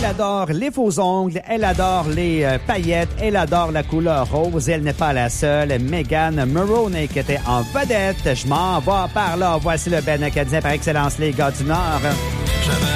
Elle adore les faux ongles, elle adore les paillettes, elle adore la couleur rose. Elle n'est pas la seule. Megan Moroney qui était en vedette. Je m'en vais par là. Voici le Ben acadien par excellence, les gars du Nord.